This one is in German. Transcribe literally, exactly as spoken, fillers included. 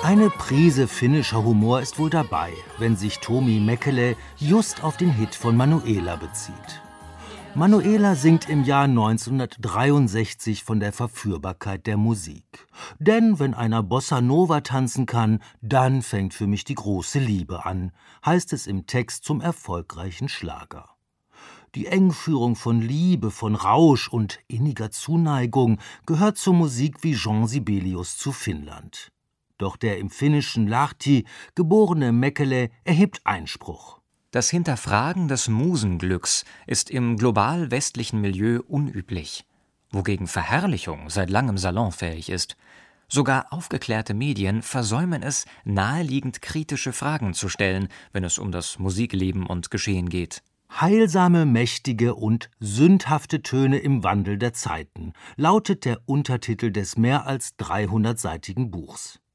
Eine Prise finnischer Humor ist wohl dabei, wenn sich Tomi Mäkelä just auf den Hit von Manuela bezieht. Manuela singt im Jahr neunzehnhundertdreiundsechzig von der Verführbarkeit der Musik. Denn wenn einer Bossa Nova tanzen kann, dann fängt für mich die große Liebe an, heißt es im Text zum erfolgreichen Schlager. Die Engführung von Liebe, von Rausch und inniger Zuneigung gehört zur Musik wie Jean Sibelius zu Finnland. Doch der im finnischen Lahti geborene Mäkelä erhebt Einspruch. Das Hinterfragen des Musenglücks ist im global westlichen Milieu unüblich, wogegen Verherrlichung seit langem salonfähig ist. Sogar aufgeklärte Medien versäumen es, naheliegend kritische Fragen zu stellen, wenn es um das Musikleben und Geschehen geht. Heilsame, mächtige und sündhafte Töne im Wandel der Zeiten, lautet der Untertitel des mehr als dreihundertseitigen Buchs.